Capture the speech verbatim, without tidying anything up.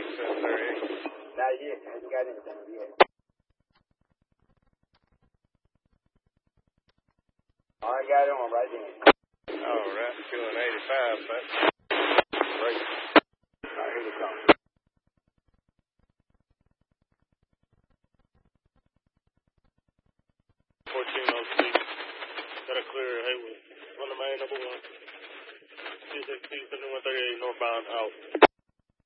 seven thirty-eight. Not yet. I ain't got anything yet. Oh, I got it on right then. All right, two and eighty-five, but Great. All right, here we come. fourteen oh six. Got a clear Haywood. On the main number one. two six two, seven one thirty-eight northbound out.